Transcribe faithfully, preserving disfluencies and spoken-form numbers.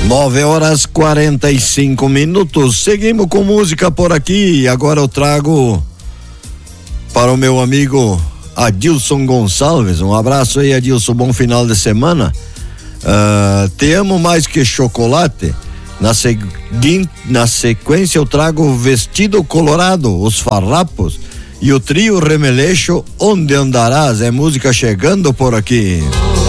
nove horas quarenta e cinco minutos. Seguimos com música por aqui. Agora eu trago para o meu amigo Adilson Gonçalves. Um abraço aí, Adilson. Bom final de semana. Uh, te amo mais que chocolate. Na, segui- na sequência eu trago o Vestido Colorado, Os Farrapos e o trio Remeleixo, Onde Andarás. É música chegando por aqui.